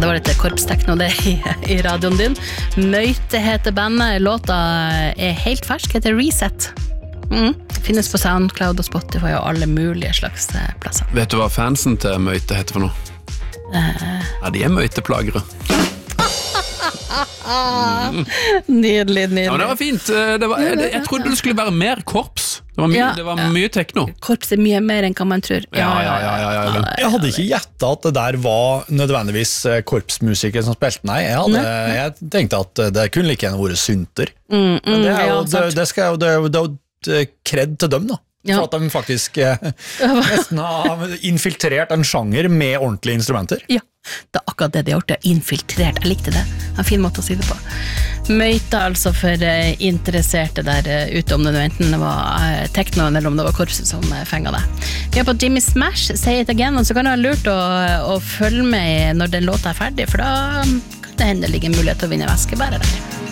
det var litt korpstekno det i radioen din. Møyte heter bandet, låta helt fersk, heter Reset. Finnes på SoundCloud og Spotify og alle mulige slags plasser. Vet du hva fansen til Møyte heter for noe? Ja, de møyteplagere. Nydelig. Ja, men det var fint. Jeg trodde det skulle være mer korps. Det var mye tekno. Korps mye mer enn hva man tror. Ja. Jeg hadde ikke gjettet at det der var nødvendigvis korpsmusikere som spilte. Nei, jeg tenkte at det kunne like gjerne vært synter. Men det er jo kred til dem da. For at de faktisk nesten har infiltrert en sjanger med ordentlige instrumenter. Ja, det akkurat det de har gjort, det har infiltrert. Jeg likte det, en fin måte å si det på. Møyta altså for interesserte der ute, om det enten var teknoen eller om det var korpset som fenget det. Vi på Jimmy Smash, Say It Again, og så kan det være lurt å følge med når den låta ferdig, for da kan det hende ligge en mulighet til å vinne veskebærer der.